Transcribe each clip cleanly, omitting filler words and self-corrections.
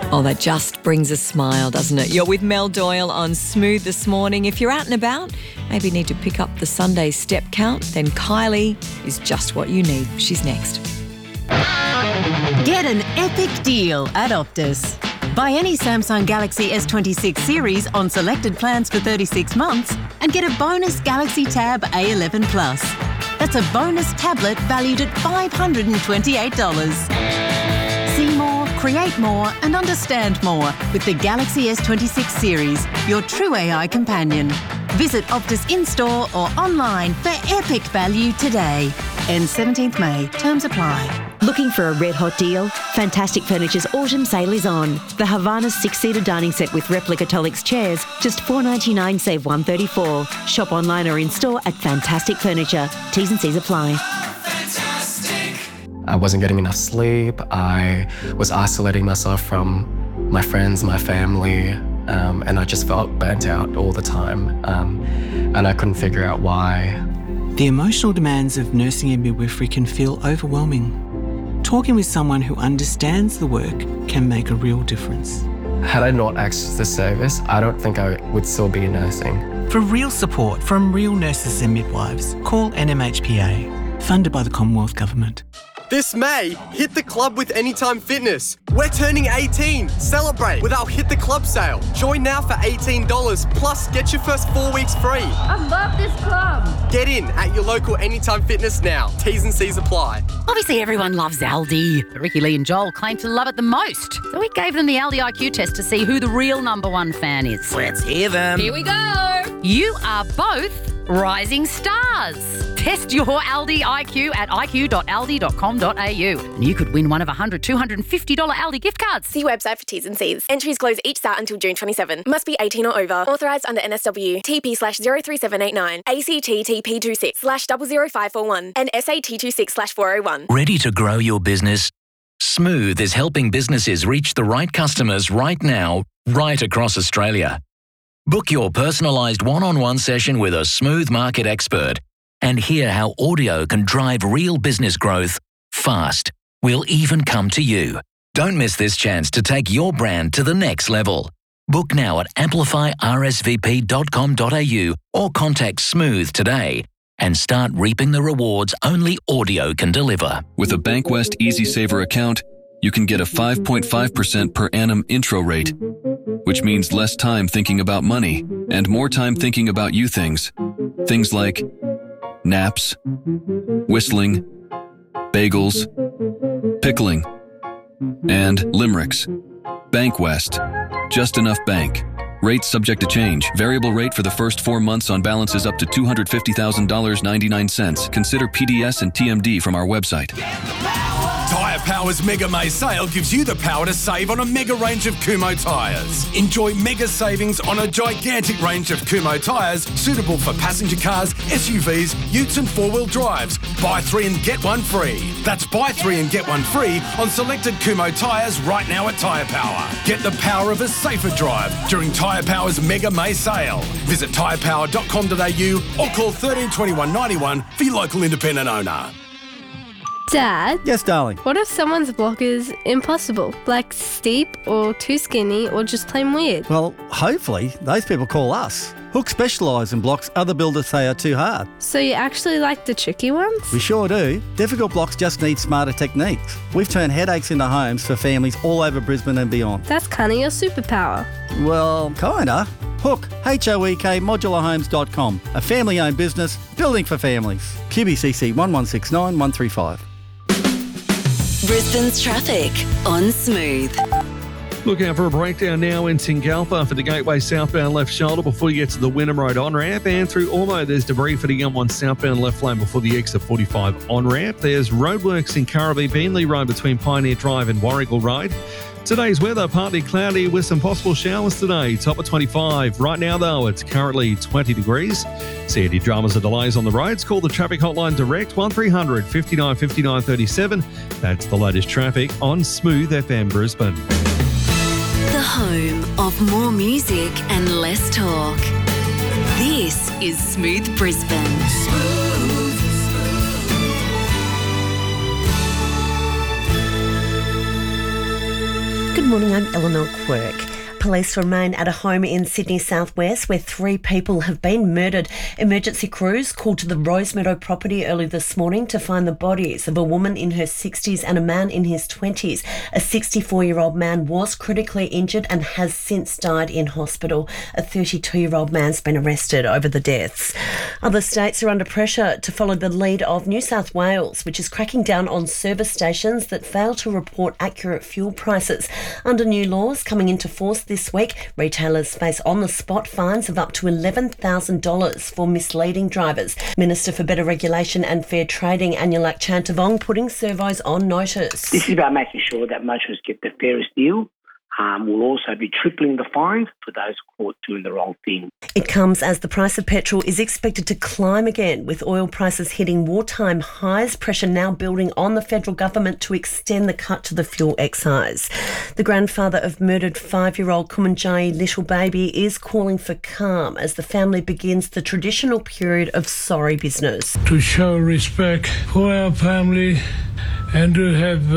Oh, that just brings a smile, doesn't it? You're with Mel Doyle on Smooth this morning. If you're out and about, maybe need to pick up the Sunday step count, then Kylie is just what you need. She's next. Get an epic deal at Optus. Buy any Samsung Galaxy S26 series on selected plans for 36 months and get a bonus Galaxy Tab A11 Plus. That's a bonus tablet valued at $528. See more, create more and understand more with the Galaxy S26 series, your true AI companion. Visit Optus in-store or online for epic value today. Ends 17th May. Terms apply. Looking for a red-hot deal? Fantastic Furniture's autumn sale is on. The Havana 6-seater dining set with replica Tolix chairs, just $4.99 save $134. Shop online or in-store at Fantastic Furniture. T's and C's apply. I wasn't getting enough sleep. I was isolating myself from my friends, my family, and I just felt burnt out all the time. And I couldn't figure out why. The emotional demands of nursing and midwifery can feel overwhelming. Talking with someone who understands the work can make a real difference. Had I not accessed this service, I don't think I would still be nursing. For real support from real nurses and midwives, call NMHPA, funded by the Commonwealth Government. This May, hit the club with Anytime Fitness. We're turning 18. Celebrate with our Hit the Club sale. Join now for $18, plus get your first 4 weeks free. I love this club. Get in at your local Anytime Fitness now. T's and C's apply. Obviously, everyone loves Aldi. But Ricky Lee and Joel claim to love it the most. So we gave them the Aldi IQ test to see who the real number one fan is. Let's hear them. Here we go. You are both rising stars. Test your Aldi IQ at iq.aldi.com.au and you could win one of $100, $250 Aldi gift cards. See website for T's and C's. Entries close each start until June 27. Must be 18 or over. Authorised under NSW. TP/03789. ACT TP26/00541 and SAT26/401. Ready to grow your business? Smooth is helping businesses reach the right customers right now, right across Australia. Book your personalised one-on-one session with a Smooth market expert and hear how audio can drive real business growth fast. We'll even come to you. Don't miss this chance to take your brand to the next level. Book now at amplifyrsvp.com.au or contact Smooth today and start reaping the rewards only audio can deliver. With a Bankwest Easy Saver account, you can get a 5.5% per annum intro rate, which means less time thinking about money and more time thinking about you things. Things like naps, whistling, bagels, pickling, and limericks. Bankwest. Just enough bank. Rates subject to change. Variable rate for the first 4 months on balances up to $250,000.99. Consider PDS and TMD from our website. Tyre Power's Mega May sale gives you the power to save on a mega range of Kumho tyres. Enjoy mega savings on a gigantic range of Kumho tyres suitable for passenger cars, SUVs, utes and four-wheel drives. Buy 3 and get 1 free. That's buy 3 and get 1 free on selected Kumho tyres right now at Tyre Power. Get the power of a safer drive during Tyre Power's Mega May sale. Visit tyrepower.com.au or call 13 21 91 for your local independent owner. Dad? Yes, darling? What if someone's block is impossible, like steep or too skinny or just plain weird? Well, hopefully those people call us. Hook specialise in blocks other builders say are too hard. So you actually like the tricky ones? We sure do. Difficult blocks just need smarter techniques. We've turned headaches into homes for families all over Brisbane and beyond. That's kind of your superpower. Well, kinda. Hook, H-O-E-K, modularhomes.com. A family-owned business, building for families. QBCC 1169 135. Brisbane's traffic on Smooth. Look out for a breakdown now in Tingalpa for the Gateway southbound left shoulder before you get to the Wynnum Road on-ramp, and through Ormo there's debris for the M1 southbound left lane before the exit 45 on-ramp. There's roadworks in Currabee, Beenleigh Road between Pioneer Drive and Warrigal Road. Today's weather, partly cloudy with some possible showers today, top of 25. Right now, though, it's currently 20 degrees. See any dramas or delays on the roads, call the traffic hotline direct, 1300 59 59 37. That's the latest traffic on Smooth FM Brisbane. The home of more music and less talk. This is Smooth Brisbane. Good morning, I'm Eleanor Quirk. Police remain at a home in Sydney southwest where 3 people have been murdered. Emergency crews called to the Rosemeadow property early this morning to find the bodies of a woman in her 60s and a man in his 20s. A 64-year-old man was critically injured and has since died in hospital. A 32-year-old man's been arrested over the deaths. Other states are under pressure to follow the lead of New South Wales, which is cracking down on service stations that fail to report accurate fuel prices. Under new laws coming into force this week, retailers face on-the-spot fines of up to $11,000 for misleading drivers. Minister for Better Regulation and Fair Trading, Anulak Chantavong, putting servos on notice. This is about making sure that motorists get the fairest deal. We'll also be tripling the fines for those caught doing the wrong thing. It comes as the price of petrol is expected to climb again, with oil prices hitting wartime highs, pressure now building on the federal government to extend the cut to the fuel excise. The grandfather of murdered 5-year-old Kumanjayi little baby is calling for calm as the family begins the traditional period of sorry business. To show respect for our family and to have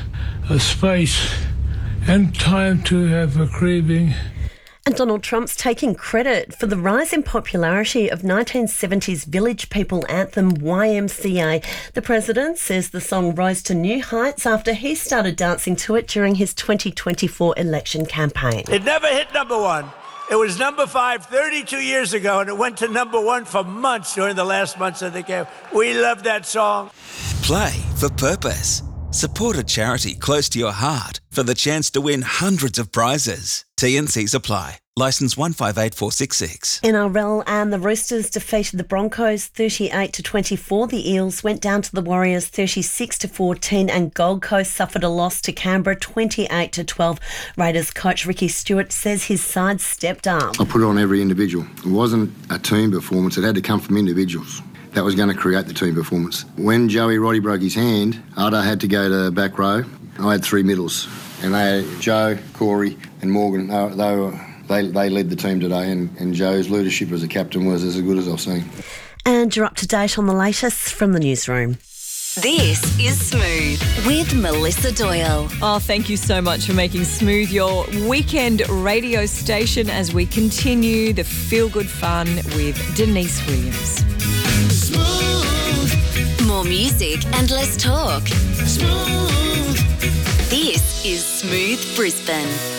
a space and time to have a grieving. And Donald Trump's taking credit for the rise in popularity of 1970s village people anthem YMCA. The president says the song rose to new heights after he started dancing to it during his 2024 election campaign. It never hit number 1. It was number 5 32 years ago, and it went to number 1 for months during the last months of the game. We love that song. Play for purpose. Support a charity close to your heart for the chance to win hundreds of prizes. T&Cs apply. Licence 158466. NRL and the Roosters defeated the Broncos 38-24. The Eels went down to the Warriors 36-14 and Gold Coast suffered a loss to Canberra 28-12. Raiders coach Ricky Stewart says his side stepped up. I put it on every individual. It wasn't a team performance. It had to come from individuals. That was going to create the team performance. When Joey Roddy broke his hand, Ardo had to go to the back row. I had 3 middles, and they had Joe, Corey and Morgan. They led the team today, and Joe's leadership as a captain was as good as I've seen. And you're up to date on the latest from the newsroom. This is Smooth with Melissa Doyle. Oh, thank you so much for making Smooth your weekend radio station as we continue the feel-good fun with Denise Williams. Smooth. More music and less talk. Smooth. This is Smooth Brisbane.